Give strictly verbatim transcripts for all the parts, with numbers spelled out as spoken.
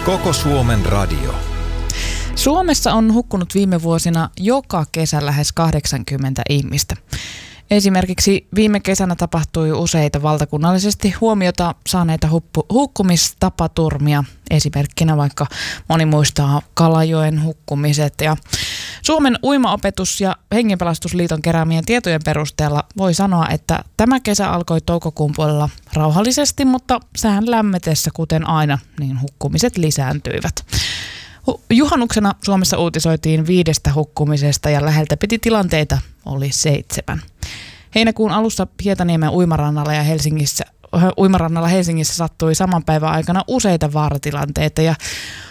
Koko Suomen radio. Suomessa on hukkunut viime vuosina joka kesä lähes kahdeksankymmentä ihmistä. Esimerkiksi viime kesänä tapahtui useita valtakunnallisesti huomiota saaneita huppu, hukkumistapaturmia. Esimerkkinä vaikka moni muistaa Kalajoen hukkumiset. Ja Suomen uimaopetus- ja hengenpelastusliiton keräämien tietojen perusteella voi sanoa, että tämä kesä alkoi toukokuun puolella rauhallisesti, mutta sään lämmetessä kuten aina, niin hukkumiset lisääntyivät. Juhannuksena Suomessa uutisoitiin viidestä hukkumisesta ja läheltä piti tilanteita oli seitsemän. Heinäkuun alussa Hietaniemen uimarannalla ja Helsingissä, uimarannalla Helsingissä sattui saman päivän aikana useita vaaratilanteita ja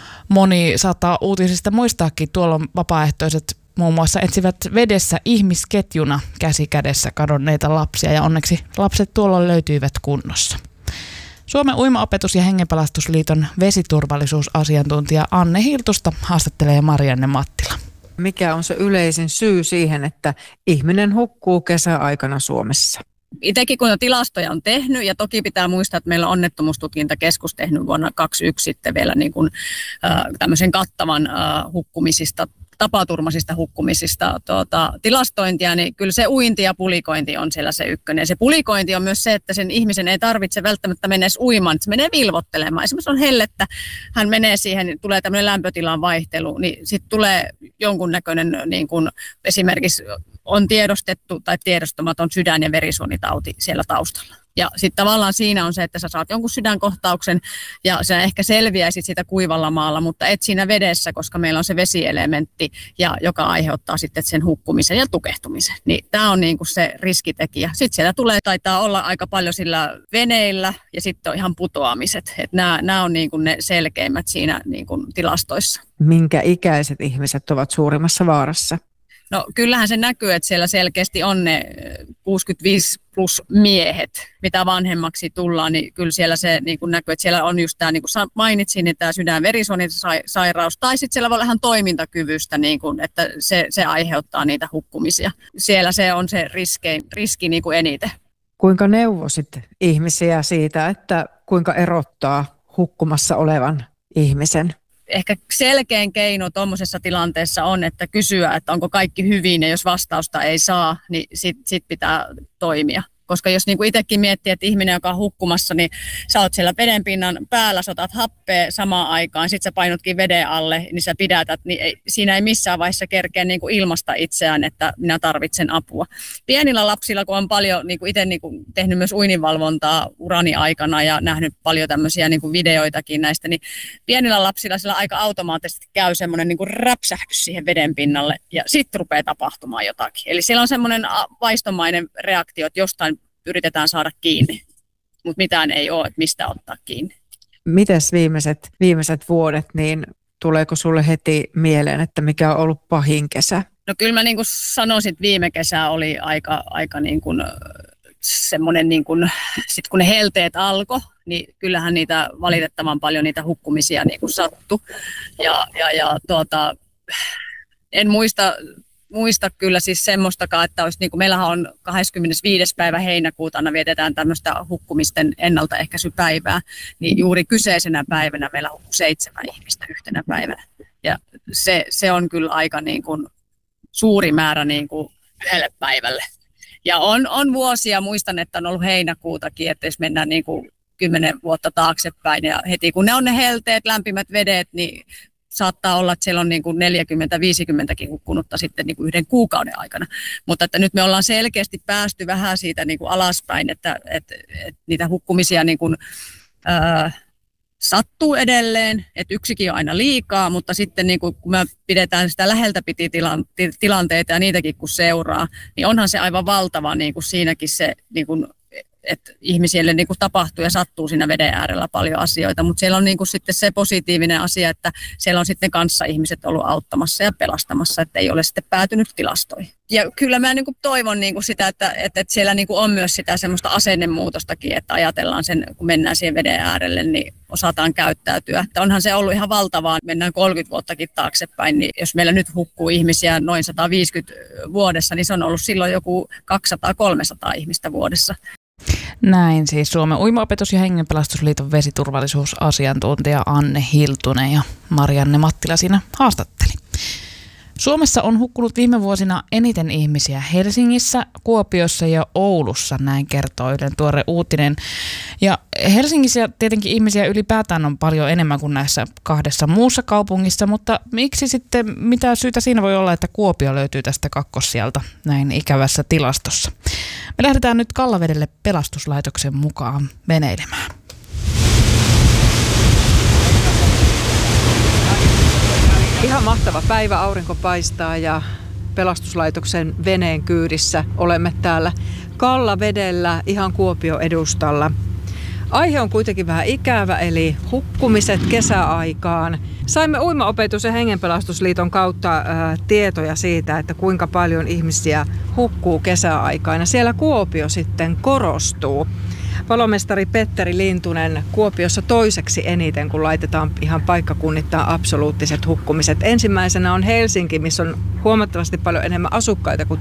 moni saattaa uutisista muistaakin, tuolla vapaaehtoiset muun muassa etsivät vedessä ihmisketjuna käsi kädessä kadonneita lapsia ja onneksi lapset tuolla löytyivät kunnossa. Suomen uimaopetus- ja hengenpelastusliiton vesiturvallisuusasiantuntija Anne Hiltusta haastattelee Marianne Mattila. Mikä on se yleisin syy siihen, että ihminen hukkuu kesäaikana Suomessa? Itsekin kun tilastoja on tehnyt, ja toki pitää muistaa, että meillä on onnettomuustutkintakeskus tehnyt vuonna kaksikymmentäyksi sitten vielä niin kuin, äh, tämmöisen kattavan äh, hukkumisista, tapaturmaisista hukkumisista tuota, tilastointia, niin kyllä se uinti ja pulikointi on siellä se ykkönen. Ja se pulikointi on myös se, että sen ihmisen ei tarvitse välttämättä mennä edes uimaan, että se menee vilvottelemaan. Esimerkiksi on hellettä, hän menee siihen, tulee tämmöinen lämpötilan vaihtelu, niin sitten tulee jonkunnäköinen niin kuin esimerkiksi on tiedostettu tai tiedostamaton sydän- ja verisuonitauti siellä taustalla. Ja sitten tavallaan siinä on se, että sä saat jonkun sydänkohtauksen ja sä ehkä selviäisit sitä kuivalla maalla, mutta et siinä vedessä, koska meillä on se vesielementti, ja, joka aiheuttaa sitten sen hukkumisen ja tukehtumisen. Niin tämä on niinku se riskitekijä. Sitten siellä tulee, taitaa olla aika paljon sillä veneillä ja sitten on ihan putoamiset. Nämä on niinku ne selkeimmät siinä niinku tilastoissa. Minkä ikäiset ihmiset ovat suurimmassa vaarassa? No kyllähän se näkyy, että siellä selkeästi on ne kuusikymmentäviisi plus miehet, mitä vanhemmaksi tullaan, niin kyllä siellä se niin kuin näkyy, että siellä on just tämä, niin kuin mainitsin, niin tämä sydän-verisuonisairaus, tai sitten siellä voi olla ihan toimintakyvystä, niin kuin, että se, se aiheuttaa niitä hukkumisia. Siellä se on se riski, riski niin kuin eniten. Kuinka neuvosit ihmisiä siitä, että kuinka erottaa hukkumassa olevan ihmisen? Ehkä selkein keino tuommoisessa tilanteessa on, että kysyä, että onko kaikki hyvin, ja jos vastausta ei saa, niin sitten sit pitää toimia. Koska jos niin kuin itsekin miettii, että ihminen, joka on hukkumassa, niin sä oot siellä vedenpinnan päällä, sä otat happea samaan aikaan, sit sä painutkin veden alle, niin sä pidätät, niin ei, siinä ei missään vaiheessa kerkeä niin kuin ilmasta itseään, että minä tarvitsen apua. Pienillä lapsilla, kun on paljon niin kuin itse niin kuin tehnyt myös uininvalvontaa urani aikana ja nähnyt paljon tämmöisiä niin kuin videoitakin näistä, niin pienillä lapsilla sillä aika automaattisesti käy semmoinen niin kuin räpsähdys siihen vedenpinnalle ja sitten rupeaa tapahtumaan jotakin. Eli siellä on semmoinen vaistomainen reaktio, että jostain yritetään saada kiinni, mutta mitään ei ole, että mistä ottaa kiinni. Mites viimeiset, viimeiset vuodet, niin tuleeko sulle heti mieleen, että mikä on ollut pahin kesä? No kyllä mä niin kuin sanoisin, että viime kesä oli aika, aika niin kuin semmoinen, niin kuin, sit kun ne helteet alkoi, niin kyllähän niitä valitettavan paljon niitä hukkumisia niin kuin sattui. Ja, ja, ja tuota, en muista... Muista kyllä siis semmoistakaan, että olisi, niin kuin meillähän on kahdeskymmenesviides päivä heinäkuuta, aina vietetään tämmöistä hukkumisten ennaltaehkäisypäivää, niin juuri kyseisenä päivänä meillä hukkuu seitsemän ihmistä yhtenä päivänä. Ja se, se on kyllä aika niin kuin suuri määrä niin kuin yhdelle päivälle. Ja on, on vuosia, muistan, että on ollut heinäkuutakin, että jos mennään niin kuin kymmenen vuotta taaksepäin ja heti kun ne on ne helteet, lämpimät vedet, niin saattaa olla, että siellä on niin kuin neljäkymmentä viisikymmentäkin hukkunutta sitten niin kuin yhden kuukauden aikana. Mutta että nyt me ollaan selkeästi päästy vähän siitä niin kuin alaspäin, että, että, että niitä hukkumisia niin kuin, ää, sattuu edelleen, että yksikin on aina liikaa, mutta sitten niin kuin, kun me pidetään sitä läheltä piti tilanteita ja niitäkin kun seuraa, niin onhan se aivan valtava niin kuin siinäkin se niin kuin, että ihmisille niin kuin tapahtuu ja sattuu siinä veden äärellä paljon asioita, mutta siellä on niin kuin sitten se positiivinen asia, että siellä on sitten kanssa ihmiset ollut auttamassa ja pelastamassa, että ei ole sitten päätynyt tilastoihin. Ja kyllä mä niin kuin toivon niin kuin sitä, että, että siellä niin kuin on myös sitä semmoista asennemuutostakin, että ajatellaan sen, kun mennään siihen veden äärelle, niin osataan käyttäytyä. Että onhan se ollut ihan valtavaa, mennään kolmekymmentä vuottakin taaksepäin, niin jos meillä nyt hukkuu ihmisiä noin sata viisikymmentä vuodessa, niin se on ollut silloin joku kaksisataa kolmesataa ihmistä vuodessa. Näin siis Suomen Uimaopetus- ja Hengenpelastusliiton vesiturvallisuusasiantuntija Anne Hiltunen ja Marianne Mattila siinä haastatteli. Suomessa on hukkunut viime vuosina eniten ihmisiä Helsingissä, Kuopiossa ja Oulussa, näin kertoo Ylen tuore uutinen. Ja Helsingissä tietenkin ihmisiä ylipäätään on paljon enemmän kuin näissä kahdessa muussa kaupungissa, mutta miksi sitten, mitä syytä siinä voi olla, että Kuopio löytyy tästä kakkossijalta näin ikävässä tilastossa? Me lähdetään nyt Kallavedelle pelastuslaitoksen mukaan veneilemään. Ihan mahtava päivä, aurinko paistaa ja pelastuslaitoksen veneen kyydissä olemme täällä Kallavedellä ihan Kuopion edustalla. Aihe on kuitenkin vähän ikävä, eli hukkumiset kesäaikaan. Saimme Uimaopetus- ja Hengenpelastusliiton kautta ää, tietoja siitä, että kuinka paljon ihmisiä hukkuu kesäaikaan. Ja siellä Kuopio sitten korostuu. Palomestari Petteri Lintunen, Kuopiossa toiseksi eniten, kun laitetaan ihan paikkakunnittain absoluuttiset hukkumiset. Ensimmäisenä on Helsinki, missä on huomattavasti paljon enemmän asukkaita kuin